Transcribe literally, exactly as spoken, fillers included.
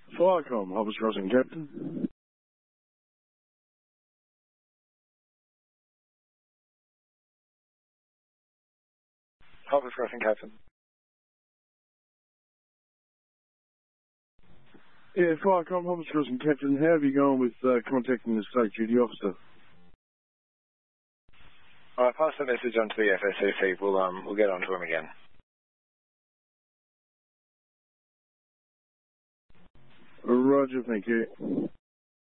Flycom, Hobbs Crossing, Captain. Hobbs Crossing, Captain. Yeah, Flycom, Hobbs Crossing, Captain. How have you gone with uh, contacting the state duty officer? I'll pass the message on to the F S C C. We'll, um, we'll get on to him again. Roger, thank you.